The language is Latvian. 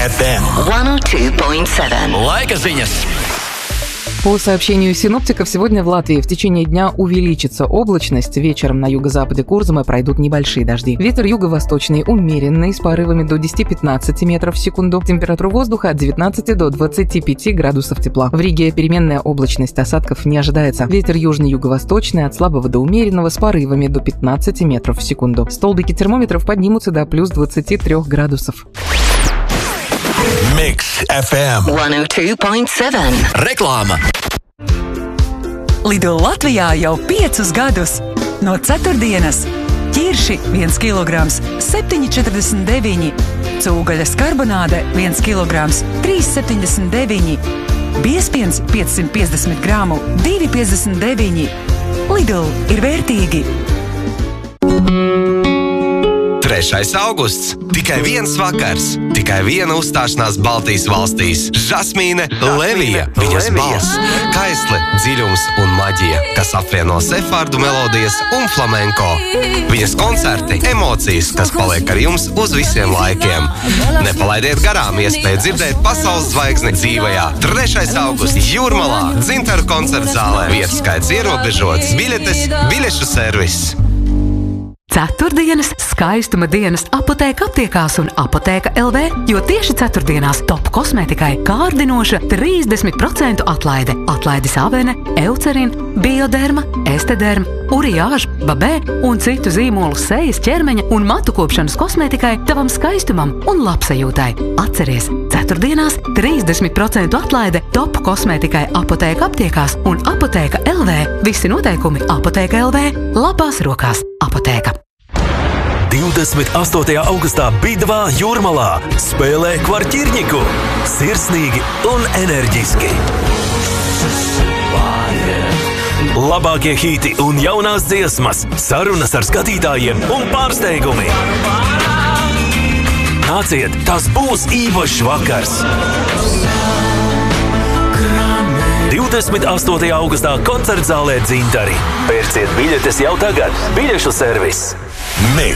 FM 102.7. Laika ziņas. По сообщению синоптиков, сегодня в Латвии в течение дня увеличится облачность. Вечером на юго-западе Курзамы пройдут небольшие дожди. Ветер юго-восточный умеренный с порывами до 10-15 метров в секунду. Температура воздуха от 19 до 25 градусов тепла. В Риге переменная облачность, осадков не ожидается. Ветер южный юго-восточный от слабого до умеренного с порывами до 15 метров в секунду. Столбики термометров поднимутся до плюс 23 градусов. Mix FM 102.7. Reklāma. Lidl Latvijā jau 5 gadus. No ceturtdienas ķirši 1 kg 7,49, cūgaļas karbonāde 1 kg 3,79, biezpiens 550 gramu 2,59. Lidl ir vērtīgi. 3. augusts. Tikai viens vakars. Tikai viena uzstāšanās Baltijas valstīs. Žasmīne Levija. Viņas balss, kaisle, dziļums un maģija, kas apvieno sefārdu melodijas un flamenko. Viņas koncerti, emocijas, kas paliek ar jums uz visiem laikiem. Nepalaidiet garām iespēju dzirdēt pasaules zvaigzni dzīvajā. 3. augusts Jūrmalā, Dzintaru koncerta zālē. Vietu skaits ierobežots. Biļetes, biļešu servis. Ceturtdienas skaistuma dienas Apotēka aptiekās un Apotēka LV, jo tieši ceturtdienās top kosmētikai kārdinoša 30% atlaide. Atlaidis Avene, Eucerin, Bioderma, Estederma, Uriāž, Babē un citu zīmolu sejas, ķermeņa un matu kopšanas kosmētikai tavam skaistumam un labsajūtai. Atceries, ceturtdienās 30% atlaide top kosmētikai Apotēka aptiekās un Apotēka LV. Visi noteikumi Apotēka LV. Labās rokās Apotēka. 28. augustā Bidvā Jūrmalā spēlē Kvarķirņiku. Sirsnīgi un enerģiski. Labākie hīti un jaunās dziesmas, sarunas ar skatītājiem un pārsteigumi. Nāciet, tas būs īpašs vakars. 28. augustā koncertzālē Dzintari. Pērciet biļetes jau tagad. Biļešu servis. Mix